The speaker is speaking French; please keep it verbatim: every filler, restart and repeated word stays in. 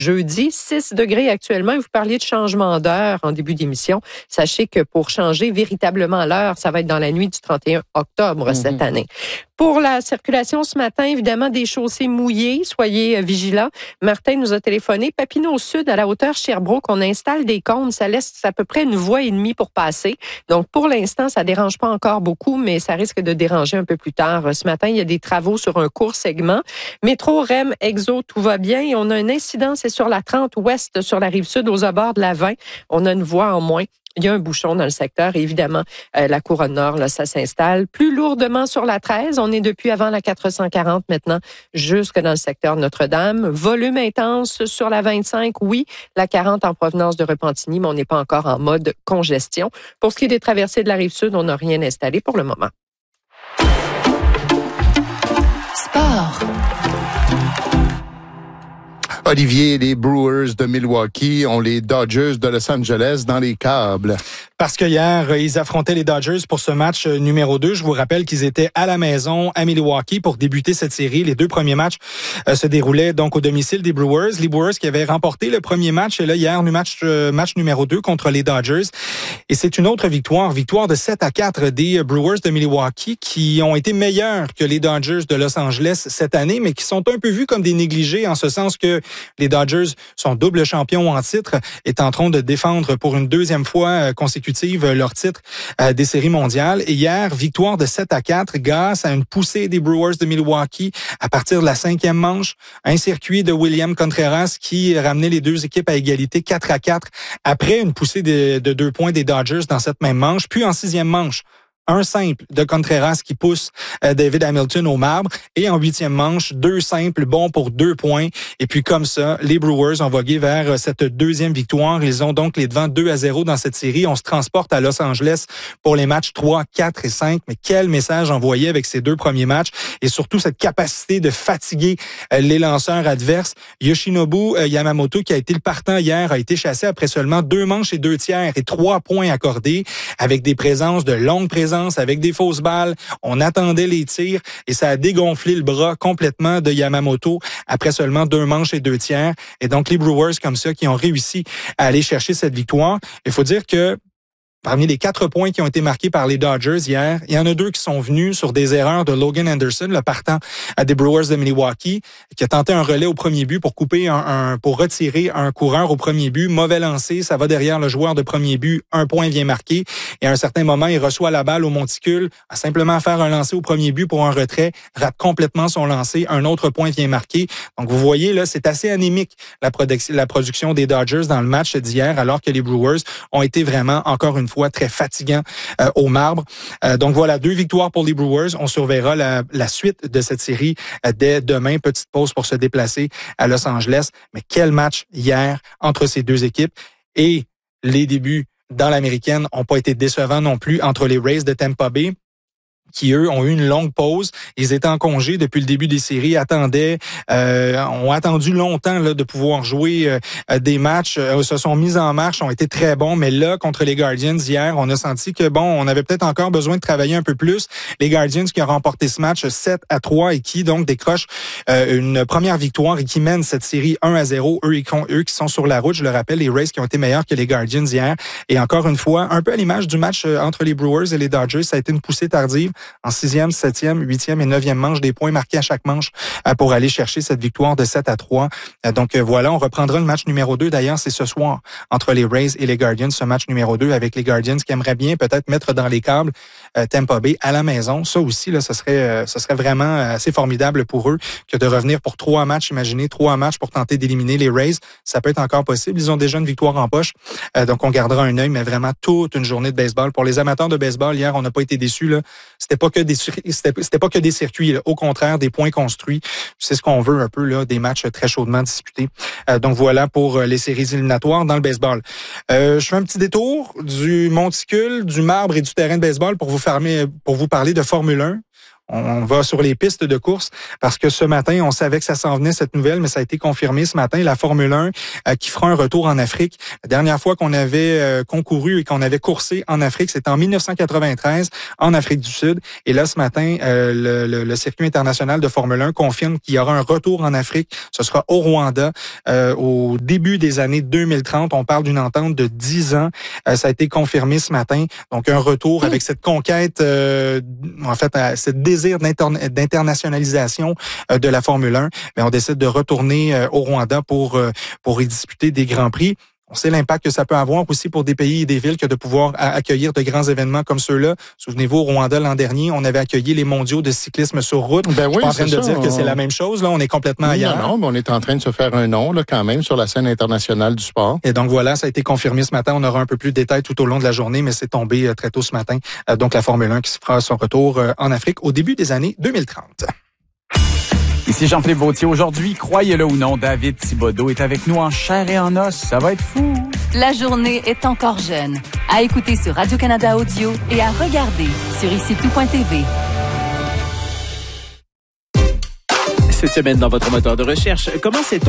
jeudi. six degrés actuellement. Vous parliez de changement d'heure en début d'émission. Sachez que pour changer véritablement l'heure, ça va être dans la nuit du trente et un octobre mm-hmm. cette année. Pour la circulation ce matin, évidemment, des chaussées mouillées. Soyez vigilants. Martin nous a téléphoné. Papineau Sud, à la hauteur Sherbrooke, on installe des cônes. Ça laisse à peu près une voie et demie pour passer. Donc, pour l'instant, ça dérange pas encore beaucoup, mais ça risque de déranger un peu plus tard. Ce matin, il y a des travaux sur un court segment. Métro, R E M, Exo, tout va bien. Et on a un incident, c'est sur la trente ouest, sur la rive sud, aux abords de la vingt. On a une voie en moins. Il y a un bouchon dans le secteur. Et évidemment, euh, la couronne nord, là, ça s'installe plus lourdement sur la treize. On est depuis avant la quatre cent quarante maintenant jusque dans le secteur Notre-Dame. Volume intense sur la vingt-cinq, oui. La quarante en provenance de Repentigny, mais on n'est pas encore en mode congestion. Pour ce qui est des traversées de la rive sud, on n'a rien installé pour le moment. Sport. Olivier, les Brewers de Milwaukee ont les Dodgers de Los Angeles dans les câbles. Parce que hier, ils affrontaient les Dodgers pour ce match numéro deux. Je vous rappelle qu'ils étaient à la maison à Milwaukee pour débuter cette série. Les deux premiers matchs euh, se déroulaient donc au domicile des Brewers. Les Brewers qui avaient remporté le premier match et là hier, match, euh, match numéro deux contre les Dodgers. Et c'est une autre victoire, victoire de sept à quatre des Brewers de Milwaukee qui ont été meilleurs que les Dodgers de Los Angeles cette année, mais qui sont un peu vus comme des négligés en ce sens que les Dodgers sont double champions en titre et tenteront de défendre pour une deuxième fois consécutive leur titre euh, des séries mondiales. Et hier, victoire de sept à quatre grâce à une poussée des Brewers de Milwaukee à partir de la cinquième manche. Un circuit de William Contreras qui ramenait les deux équipes à égalité quatre à quatre après une poussée de, de deux points des Dodgers dans cette même manche. Puis en sixième manche, un simple de Contreras qui pousse euh, David Hamilton au marbre. Et en huitième manche, deux simples bons pour deux points. Et puis comme ça, les Brewers ont vogué vers cette deuxième victoire. Ils ont donc les devants deux à zéro dans cette série. On se transporte à Los Angeles pour les matchs trois, quatre et cinq. Mais quel message envoyé avec ces deux premiers matchs. Et surtout cette capacité de fatiguer euh, les lanceurs adverses. Yoshinobu euh, Yamamoto, qui a été le partant hier, a été chassé après seulement deux manches et deux tiers et trois points accordés avec des présences de longue présence, avec des fausses balles. On attendait les tirs et ça a dégonflé le bras complètement de Yamamoto après seulement deux manches et deux tiers. Et donc, les Brewers comme ça qui ont réussi à aller chercher cette victoire. Il faut dire que parmi les quatre points qui ont été marqués par les Dodgers hier, il y en a deux qui sont venus sur des erreurs de Logan Anderson, le partant des Brewers de Milwaukee, qui a tenté un relais au premier but pour couper un, un pour retirer un coureur au premier but. Mauvais lancé, ça va derrière le joueur de premier but. Un point vient marquer. Et à un certain moment, il reçoit la balle au monticule, a simplement faire un lancer au premier but pour un retrait, rate complètement son lancer. Un autre point vient marquer. Donc, vous voyez, là, c'est assez anémique, la, produc- la production des Dodgers dans le match d'hier, alors que les Brewers ont été vraiment, encore une fois, très fatigants euh, au marbre. Euh, donc voilà, deux victoires pour les Brewers. On surveillera la, la suite de cette série euh, dès demain. Petite pause pour se déplacer à Los Angeles. Mais quel match hier entre ces deux équipes. Et les débuts dans l'américaine n'ont pas été décevants non plus entre les Rays de Tampa Bay, qui, eux, ont eu une longue pause. Ils étaient en congé depuis le début des séries, attendaient, euh, ont attendu longtemps là, de pouvoir jouer euh, des matchs, euh, se sont mis en marche, ont été très bons, mais là, contre les Guardians hier, on a senti que, bon, on avait peut-être encore besoin de travailler un peu plus. Les Guardians qui ont remporté ce match sept à trois et qui, donc, décrochent euh, une première victoire et qui mènent cette série un à zéro. Eux, ils, eux qui sont sur la route, je le rappelle, les Rays qui ont été meilleurs que les Guardians hier. Et encore une fois, un peu à l'image du match euh, entre les Brewers et les Dodgers, ça a été une poussée tardive. En sixième, septième, huitième et neuvième manche, des points marqués à chaque manche euh, pour aller chercher cette victoire de sept à trois. Euh, donc euh, voilà, on reprendra le match numéro deux. D'ailleurs, c'est ce soir entre les Rays et les Guardians, ce match numéro deux avec les Guardians qui aimeraient bien peut-être mettre dans les câbles euh, Tampa Bay à la maison. Ça aussi, là, ce serait, euh, ce serait vraiment assez formidable pour eux que de revenir pour trois matchs. Imaginez trois matchs pour tenter d'éliminer les Rays. Ça peut être encore possible. Ils ont déjà une victoire en poche. Euh, donc on gardera un œil, mais vraiment toute une journée de baseball. Pour les amateurs de baseball, hier, on n'a pas été déçus. Là. C'était pas que des C'était, c'était pas que des circuits, là. Au contraire, des points construits. C'est ce qu'on veut un peu, là, des matchs très chaudement disputés. Euh, donc voilà pour les séries éliminatoires dans le baseball. Euh, je fais un petit détour du monticule, du marbre et du terrain de baseball pour vous, fermer, pour vous parler de Formule un. on va sur les pistes de course parce que ce matin, on savait que ça s'en venait cette nouvelle, mais ça a été confirmé ce matin. La Formule un euh, qui fera un retour en Afrique. La dernière fois qu'on avait euh, concouru et qu'on avait coursé en Afrique, c'était en dix-neuf cent quatre-vingt-treize en Afrique du Sud. Et là, ce matin, euh, le, le, le circuit international de Formule un confirme qu'il y aura un retour en Afrique. Ce sera au Rwanda euh, au début des années deux mille trente. On parle d'une entente de dix ans. Euh, ça a été confirmé ce matin. Donc, un retour avec cette conquête, euh, en fait, euh, ce désir d'inter- d'internationalisation euh, de la Formule un. Mais on décide de retourner euh, au Rwanda pour, euh, pour y disputer des grands prix. On sait l'impact que ça peut avoir aussi pour des pays et des villes que de pouvoir accueillir de grands événements comme ceux-là. Souvenez-vous, au Rwanda, l'an dernier, on avait accueilli les mondiaux de cyclisme sur route. Ben oui, je suis pas en train de ça, dire on... que c'est la même chose. Là, on est complètement non, ailleurs. Non, non, mais on est en train de se faire un nom là, quand même sur la scène internationale du sport. Et donc voilà, ça a été confirmé ce matin. On aura un peu plus de détails tout au long de la journée, mais c'est tombé très tôt ce matin. Donc la Formule un qui se fera son retour en Afrique au début des années deux mille trente. Ici Jean-Philippe Vautier. Aujourd'hui, croyez-le ou non, David Thibodeau est avec nous en chair et en os. Ça va être fou! La journée est encore jeune. À écouter sur Radio-Canada Audio et à regarder sur ici tout point t v. Cette semaine, dans votre moteur de recherche, comment sait-on